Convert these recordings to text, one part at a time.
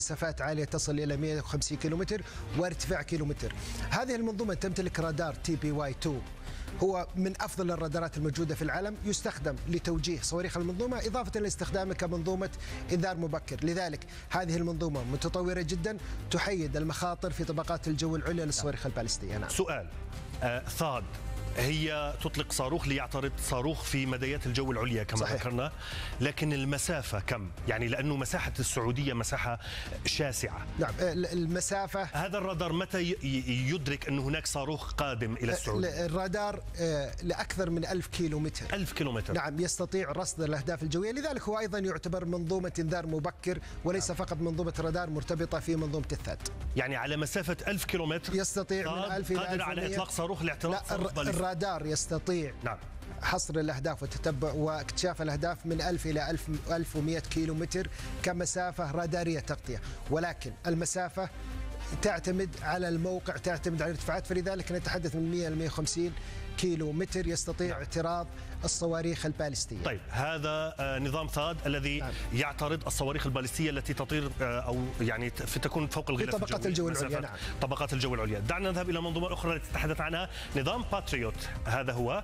مسافات عالية تصل إلى 150 كيلومتر وارتفاع كيلومتر. هذه المنظومة تمتلك رادار TPY-2، هو من أفضل الرادارات الموجودة في العالم، يستخدم لتوجيه صواريخ المنظومة إضافة لاستخدامه كمنظومة إنذار مبكر. لذلك هذه المنظومة متطورة جدا تحيد المخاطر في طبقات الجو العليا للصواريخ البالستية. نعم. سؤال، ثاد هي تطلق صاروخ ليعترض صاروخ في مديات الجو العليا كما ذكرنا، لكن المسافة كم؟ يعني لأنه مساحة السعودية مساحة شاسعة. نعم، المسافة. هذا الرادار متى يدرك أن هناك صاروخ قادم إلى السعودية؟ الرادار لأكثر من 1000 كيلومتر. 1000 كيلومتر. نعم، يستطيع رصد الأهداف الجوية، لذلك هو أيضا يعتبر منظومة إنذار مبكر وليس فقط منظومة رادار مرتبطة في منظومة الثاد. يعني على مسافة 1000 كيلومتر يستطيع من 1000 إلى 1100 قادر على إطلاق صاروخ لاعتراض صاروخ باليستي. الرادار يستطيع حصر الأهداف وتتبع واكتشاف الأهداف من 1000 إلى 1100 كيلومتر كمسافة رادارية تغطية، ولكن المسافة تعتمد على الموقع، تعتمد على الارتفاعات، فلذلك نتحدث من 100 إلى 150 كيلو متر يستطيع اعتراض الصواريخ البالستية. طيب، هذا نظام ثاد الذي يعترض الصواريخ البالستية التي تطير أو يعني تكون فوق الغلاف الجوي، طبقات الجو العليا. نعم. طبقات الجو العليا. دعنا نذهب إلى منظومة أخرى التي تتحدث عنها، نظام باتريوت. هذا هو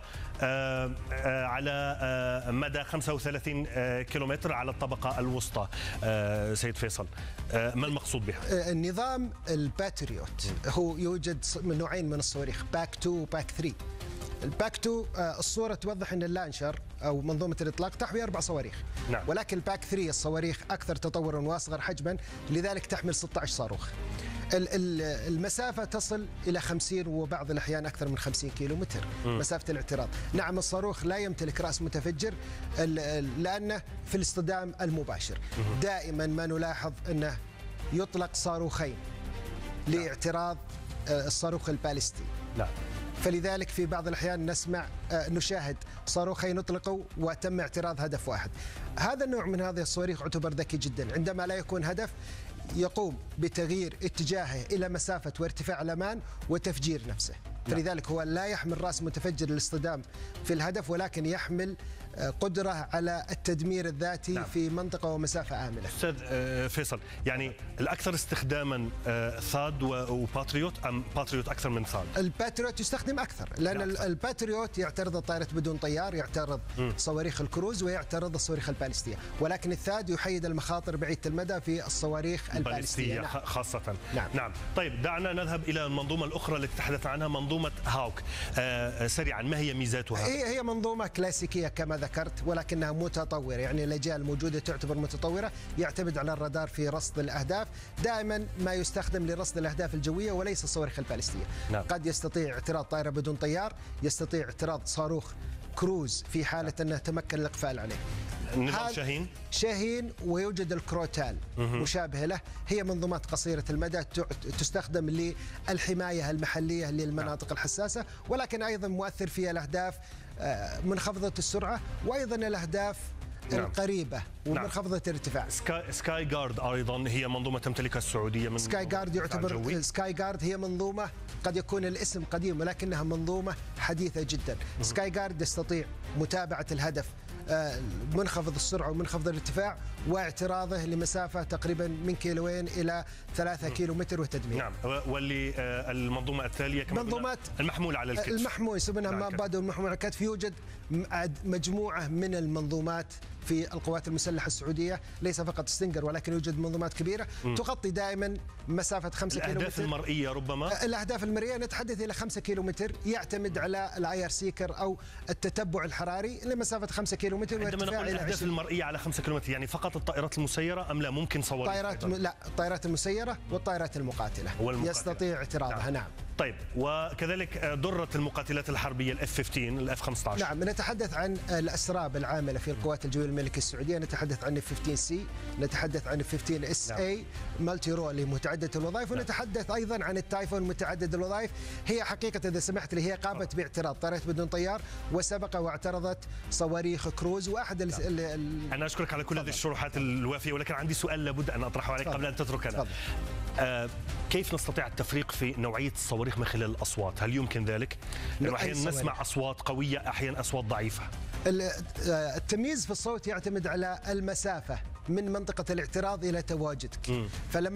على مدى 35 كيلومتر على الطبقة الوسطى. سيد فيصل، ما المقصود بها؟ النظام الباتريوت هو يوجد من نوعين من الصواريخ، باك 2 وباك 3. الباك 2 الصورة توضح أن اللانشر أو منظومة الإطلاق تحوي 4 صواريخ. نعم. ولكن الباك 3 الصواريخ أكثر تطورا وأصغر حجما، لذلك تحمل 16 صاروخ. المسافة تصل إلى 50 وبعض الأحيان أكثر من 50 كيلو متر مسافة الاعتراض. نعم، الصاروخ لا يمتلك رأس متفجر لأنه في الاصطدام المباشر. دائما ما نلاحظ أنه يطلق صاروخين لاعتراض الصاروخ البالستي. نعم. فلذلك في بعض الأحيان نشاهد صاروخين يطلقوا وتم اعتراض هدف واحد. هذا النوع من هذه الصواريخ يعتبر ذكي جدا، عندما لا يكون هدف يقوم بتغيير اتجاهه إلى مسافة وارتفاع الأمان وتفجير نفسه. فلذلك هو لا يحمل رأس متفجر للاصطدام في الهدف، ولكن يحمل قدرة على التدمير الذاتي في منطقة ومسافة آمنة. أستاذ فيصل، يعني الأكثر استخداما ثاد وباتريوت أم باتريوت أكثر من ثاد؟ الباتريوت يستخدم أكثر، لأن الباتريوت يعترض الطائرات بدون طيار، يعترض صواريخ الكروز ويعترض الصواريخ البالستية، ولكن الثاد يحيد المخاطر بعيدة المدى في الصواريخ البالستية. نعم. خاصة. نعم. طيب، دعنا نذهب إلى المنظومة الأخرى التي تحدث عنها، منظومة هاوك. سريعا، ما هي ميزاتها؟ هي منظومة كلاسيكية كما ذكرت، ولكنها متطورة، يعني الأجيال الموجودة تعتبر متطورة، يعتمد على الرادار في رصد الأهداف، دائما ما يستخدم لرصد الأهداف الجوية وليس الصواريخ البالستية. نعم. قد يستطيع اعتراض طائرة بدون طيار، يستطيع اعتراض صاروخ كروز في حالة أنه تمكن الإقفال عليه. نظام شاهين ويوجد الكروتال مشابه له، هي منظومات قصيرة المدى تستخدم للحماية المحلية للمناطق الحساسة، ولكن أيضا مؤثر فيها الأهداف منخفضة السرعة وأيضا الأهداف القريبة ومنخفضة الارتفاع. سكاي جارد أيضا هي منظومة تمتلكها السعودية. من سكاي جارد يعتبر سكاي جارد هي منظومة قد يكون الاسم قديم ولكنها منظومة حديثة جدا. سكاي جارد يستطيع متابعة الهدف منخفض السرعة ومنخفض الارتفاع واعتراضه لمسافة تقريبا من كيلوين إلى 3 كيلو متر وتدمير. نعم. واللي المنظومة التالية منظومات المحمول على الكتف. المحمول يسمونها مابادو المحمول على الكتف. يوجد مجموعة من المنظومات في القوات المسلحة السعودية، ليس فقط ستينجر ولكن يوجد منظومات كبيرة تغطي دائما مسافة 5 كيلو متر. الأهداف المرئية ربما؟ الأهداف المرئية نتحدث إلى 5 كيلو متر، يعتمد على الآير سيكر أو التتبع الحراري لمسافة 5 كيلو متر. عندما نقول الأهداف المرئية على 5 كيلو متر يعني فقط الطائرات المسيرة أم لا ممكن صواريخ؟ لا، الطائرات المسيرة والطائرات المقاتلة يستطيع اعتراضها. نعم. طيب، وكذلك درة المقاتلات الحربية F-15 F-15. نعم، نتحدث عن الأسراب العاملة في القوات الجوية الملكية السعودية، نتحدث عن F-15C، نتحدث عن F-15SA مالتي رول متعددة الوظائف، ونتحدث أيضا عن التايفون متعدد الوظائف. هي حقيقة إذا سمحت لي هي قامت باعتراض طائرات بدون طيار وسبق واعترضت صواريخ كروز. واحد أنا أشكرك على كل هذه الشروحات الوافية، ولكن عندي سؤال لابد أن أطرحه عليك قبل أن تتركنا. كيف نستطيع التفريق في نوعية الصواريخ من خلال الأصوات؟ هل يمكن ذلك؟ أحيانا نسمع أصوات قوية، أحيانا أصوات ضعيفة. التمييز في الصوت يعتمد على المسافة من منطقة الاعتراض إلى تواجدك. فلما